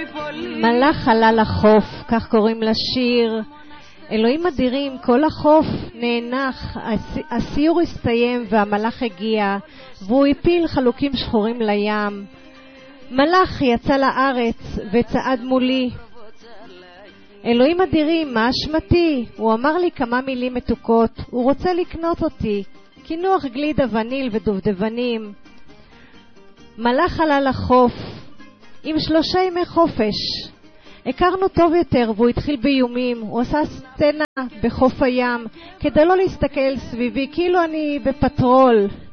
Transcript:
מלאך עלה לחוף, כך קוראים לשיר. אלוהים אדירים, כל החוף נאנח, הסיור הסתיים והמלאך הגיע, והוא הפיל חלוקים שחורים לים. מלאך יצא לארץ וצעד מולי. אלוהים אדירים, מה אשמתי? הוא אמר לי כמה מילים מתוקות, הוא רוצה לקנות אותי, קינוח גלידה וניל ודובדבנים. מלאך עלה לחוף עם 3 ימי חופש. הכרנו טוב יותר והוא התחיל באיומים. הוא עשה סצנה בחוף הים כדי לא להסתכל סביבי כאילו אני בפטרול.